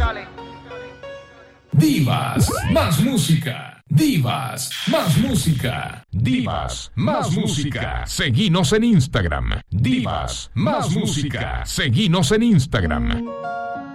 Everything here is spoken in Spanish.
Divas, más música. Divas, más música. Divas, más música. Seguinos en Instagram. Divas, más música. Seguinos en Instagram.